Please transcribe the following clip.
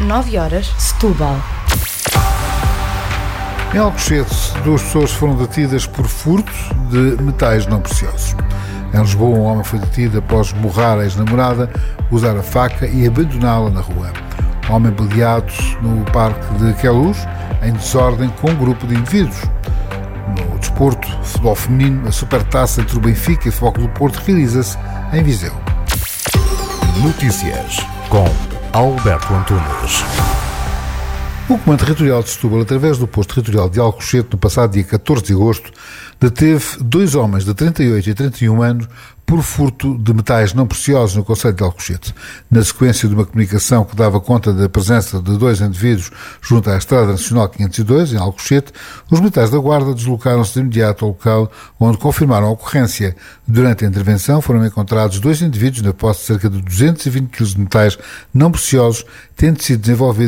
9h, Setúbal. Em Alcochete, 2 pessoas foram detidas por furto de metais não preciosos. Em Lisboa, um homem foi detido após esmurrar a ex-namorada, usar a faca e abandoná-la na rua. Homem baleado no Parque de Queluz, em desordem com um grupo de indivíduos. No desporto, futebol feminino, a supertaça entre o Benfica e o Futebol Clube do Porto realiza-se em Viseu. Notícias com Alberto Antunes. O Comando Territorial de Setúbal, através do Posto Territorial de Alcochete, no passado dia 14 de agosto, deteve 2 homens de 38 e 31 anos por furto de metais não preciosos no concelho de Alcochete. Na sequência de uma comunicação que dava conta da presença de 2 indivíduos junto à Estrada Nacional 502, em Alcochete, os militares da Guarda deslocaram-se de imediato ao local, onde confirmaram a ocorrência. Durante a intervenção foram encontrados 2 indivíduos na posse de cerca de 220 kg de metais não preciosos, tendo sido desenvolvidos